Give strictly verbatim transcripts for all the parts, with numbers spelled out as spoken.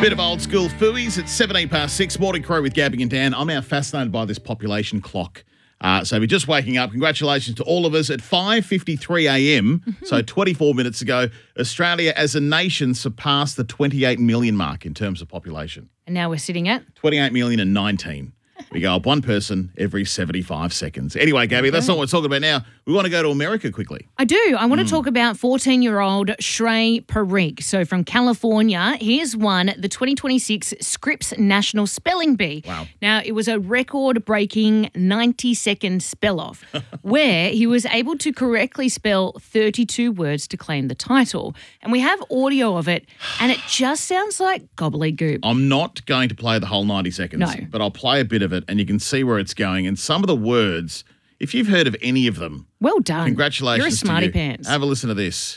Bit of old school fooeyes. It's seventeen past six. Morning Crow with Gabby and Dan. I'm now fascinated by this population clock. Uh, so if you're just waking up, congratulations to all of us. At five fifty-three a.m., mm-hmm. so twenty-four minutes ago, Australia as a nation surpassed the twenty-eight million mark in terms of population. And now we're sitting at? twenty-eight million and nineteen. We go up one person every seventy-five seconds. Anyway, Gabby, okay. That's not what we're talking about now. We want to go to America quickly. I do. I want mm. to talk about fourteen-year-old Shrey Parikh. So from California, he's won the twenty twenty-six Scripps National Spelling Bee. Wow. Now, it was a record-breaking ninety-second spell-off where he was able to correctly spell thirty-two words to claim the title. And we have audio of it, and it just sounds like gobbledygook. I'm not going to play the whole ninety seconds, no. but I'll play a bit of it, and you can see where it's going. And some of the words, if you've heard of any of them, well done. Congratulations. You're a smarty to you. pants. Have a listen to this.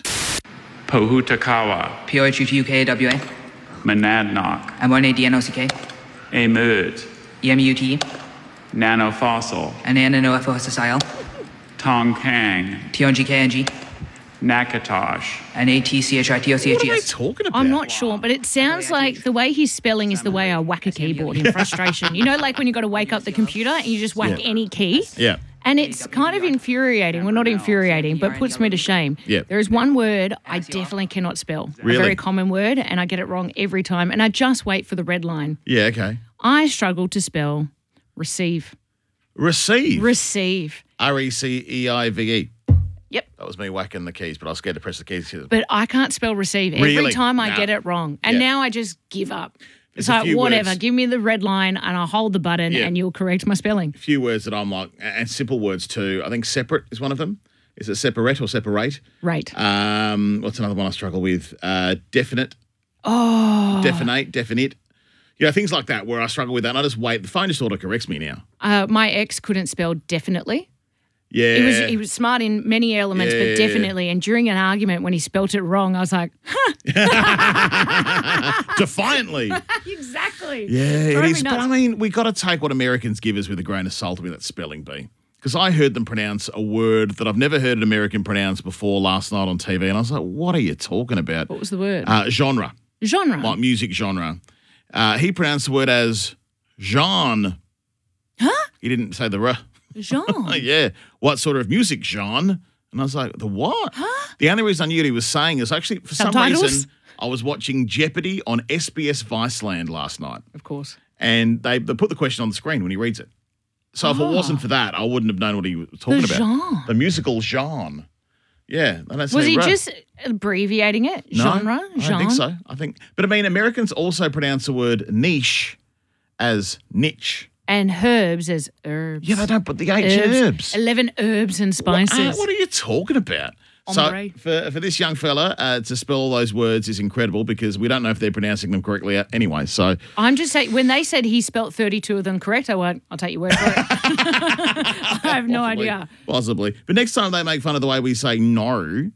Pohutakawa. P O H U T U K A W A. Monadnock. M one A D N O C K. Amut. E M U T. Nanofossil. Ananofossil. Tongkang. T O N G K N G. Nakatosh. N A T C H I T O C H E S. What are they talking about? I'm not sure, but it sounds like the way he's spelling is the way I whack a keyboard in frustration. You know, like when you got to wake up the computer and you just whack yeah. any key? Yeah. And it's kind of infuriating. Well, not infuriating, but puts me to shame. Yeah. There is one word I definitely cannot spell. Really? A very common word, and I get it wrong every time. And I just wait for the red line. Yeah, okay. I struggle to spell receive. Receive? Receive. R E C E I V E. Yep. That was me whacking the keys, but I was scared to press the keys. But I can't spell receive. Really? Every time I Nah. get it wrong. And Yeah. now I just give up. There's It's a like, few whatever, words. give me the red line and I'll hold the button Yeah. and you'll correct my spelling. A few words that I'm like, and simple words too. I think separate is one of them. Is it separate or separate? Right. Um, what's another one I struggle with? Uh, definite. Oh. Definite, definite. You know, things like that where I struggle with that. And I just wait. The phone just auto corrects me now. Uh, my ex couldn't spell definitely. Yeah. He was he was smart in many elements, Yeah. but definitely. And during an argument when he spelt it wrong, I was like, huh. Defiantly. Exactly. Yeah, it Drove me is. But nuts. I mean, we got to take what Americans give us with a grain of salt with that spelling bee. Because I heard them pronounce a word that I've never heard an American pronounce before last night on T V. And I was like, what are you talking about? What was the word? Uh, genre. Genre. Like music genre. Uh, he pronounced the word as Jean. Huh? He didn't say the R. Genre. Yeah. What sort of music, Jean? And I was like, the what? Huh? The only reason I knew what he was saying is actually, for Subtitles? some reason, I was watching Jeopardy on S B S Viceland last night. Of course. And they, they put the question on the screen when he reads it. So if it wasn't for that, I wouldn't have known what he was talking The about. genre. The musical Jean. Yeah. They don't say Was he R. just abbreviating it? No, Genre? I don't think so. I think, but I mean, Americans also pronounce the word niche as niche. And herbs as herbs. Yeah, they don't put the H herbs. eleven herbs and spices. What, uh, what are you talking about? Ombre. So for, for this young fella uh, to spell all those words is incredible because we don't know if they're pronouncing them correctly anyway. So I'm just saying, when they said he spelt thirty-two of them correct, I went, I'll take your word for it. I have no possibly, idea. Possibly. But next time they make fun of the way we say no,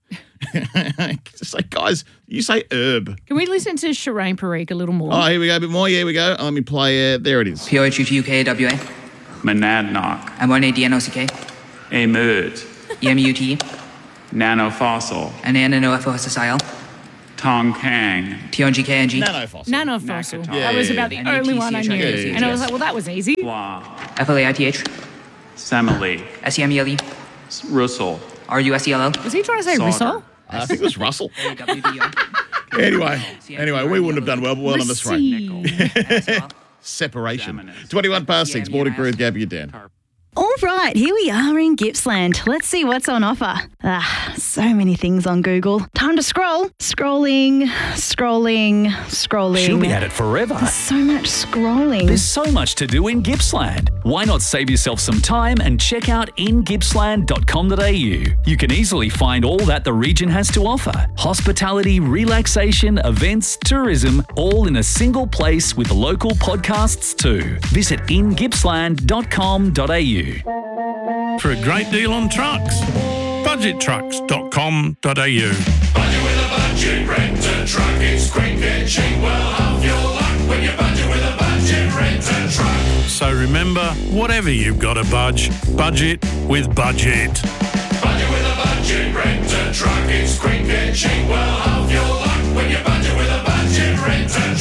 just say, guys, you say herb. Can we listen to Shrey Parikh a little more? Oh, here we go. A bit more. Here we go. Let me play. Uh, there it is. P O H U T U K A W A. Monadnock. M one A D N O C K. Amut. E M U T. Nanofossil. Ananofossil. Tongkang. T O N G K N G. Nanofossil. Nanofossil. Nakatosh. That was Yeah, about yeah, the yeah. only one I knew. Yeah, yeah, yeah. And I was like, well, that was easy. Blah. F L A I T H. Semele. S E M E L E. Russell. R U S E L L. Was he trying to say Solder. Rissol? I think it was Russell. A W D O. Anyway, anyway, we wouldn't have done well, but well on this rate. Receive. Separation. twenty-one past six. Morning Crew with Gabby and Dan. All right, here we are in Gippsland. Let's see what's on offer. Ah, so many things on Google. Time to scroll. Scrolling, scrolling, scrolling. She'll be at it forever. So much scrolling. There's so much to do in Gippsland. Why not save yourself some time and check out in gippsland dot com dot a u? You can easily find all that the region has to offer. Hospitality, relaxation, events, tourism, all in a single place with local podcasts too. Visit in gippsland dot com dot a u. For a great deal on trucks, budget trucks dot com dot a u. Budget with a budget, rent a truck. It's quick and cheap, well have your luck when you budget with a budget, rent a truck. So remember, whatever you've got to budge, budget with budget. Budget with a budget, rent a truck. It's quick and cheap, well have your luck when you budget with a budget, rent a truck.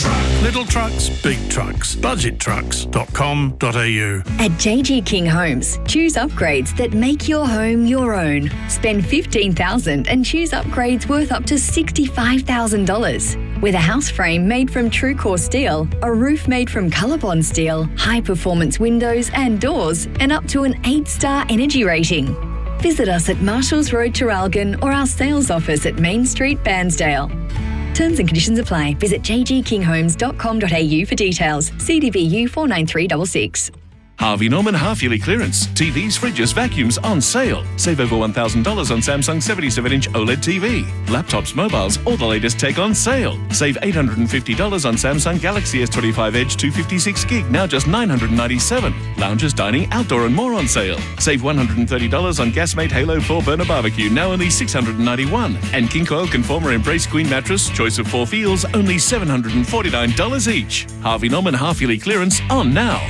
Little trucks, big trucks. budget trucks dot com dot a u. At J G King Homes, choose upgrades that make your home your own. Spend fifteen thousand dollars and choose upgrades worth up to sixty-five thousand dollars. With a house frame made from TrueCore steel, a roof made from ColourBond steel, high-performance windows and doors, and up to an eight-star energy rating. Visit us at Marshalls Road, Traralgon, or our sales office at Main Street, Bairnsdale. Terms and conditions apply. Visit j g king homes dot com dot a u for details. C D V U four nine three six six. Harvey Norman half-yearly clearance. T Vs, fridges, vacuums on sale. Save over one thousand dollars on Samsung seventy-seven inch OLED T V. Laptops, mobiles, all the latest tech on sale. Save eight hundred fifty dollars on Samsung Galaxy S twenty-five Edge two fifty-six gig, now just nine hundred ninety-seven dollars. Lounges, dining, outdoor and more on sale. Save one hundred thirty dollars on Gasmate Halo four burner barbecue, now only six hundred ninety-one dollars. And King Coil Conformer Embrace Queen mattress, choice of four feels, only seven hundred forty-nine dollars each. Harvey Norman half-yearly clearance on now.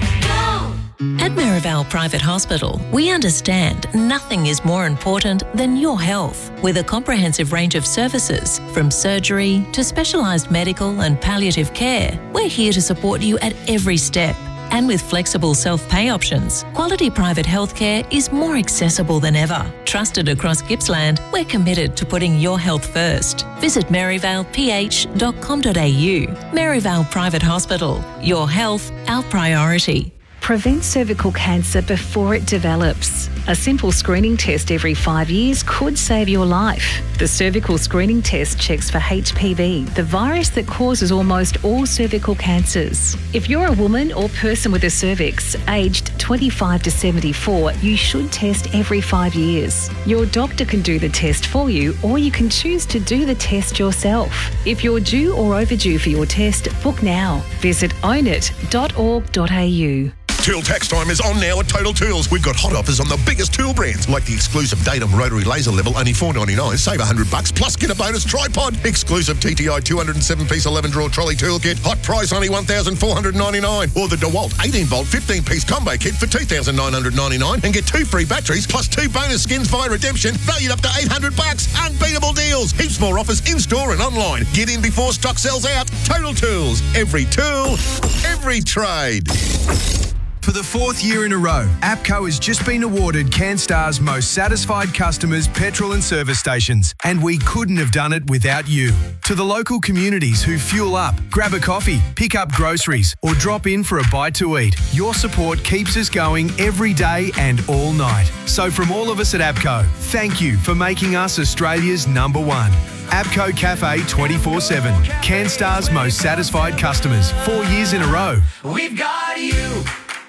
At Merivale Private Hospital, we understand nothing is more important than your health. With a comprehensive range of services, from surgery to specialised medical and palliative care, we're here to support you at every step. And with flexible self-pay options, quality private healthcare is more accessible than ever. Trusted across Gippsland, we're committed to putting your health first. Visit merivale p h dot com dot a u. Merivale Private Hospital. Your health, our priority. Prevent cervical cancer before it develops. A simple screening test every five years could save your life. The cervical screening test checks for H P V, the virus that causes almost all cervical cancers. If you're a woman or person with a cervix aged twenty-five to seventy-four, you should test every five years. Your doctor can do the test for you, or you can choose to do the test yourself. If you're due or overdue for your test, book now. Visit own it dot org dot a u. Tool tax time is on now at Total Tools. We've got hot offers on the biggest tool brands, like the exclusive Datum rotary laser level, only four ninety-nine. Save one hundred bucks, plus get a bonus tripod. Exclusive T T I two oh seven piece eleven drawer trolley toolkit, hot price only one thousand four hundred ninety-nine. Or the DeWalt eighteen volt fifteen piece combo kit for two thousand nine hundred ninety-nine, and get two free batteries plus two bonus skins via redemption, valued up to eight hundred bucks. Unbeatable deals. Heaps more offers in store and online. Get in before stock sells out. Total Tools. Every tool, every trade. For the fourth year in a row, APCO has just been awarded CanStar's most satisfied customers petrol and service stations, and we couldn't have done it without you. To the local communities who fuel up, grab a coffee, pick up groceries, or drop in for a bite to eat, your support keeps us going every day and all night. So from all of us at APCO, thank you for making us Australia's number one. APCO Cafe twenty-four seven. CanStar's most satisfied customers, four years in a row. We've got you.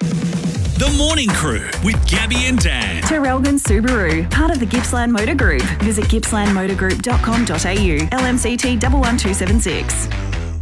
The Morning Crew with Gabby and Dan. Traralgon Subaru, part of the Gippsland Motor Group. Visit gippsland motor group dot com dot a u. L M C T one one two seven six.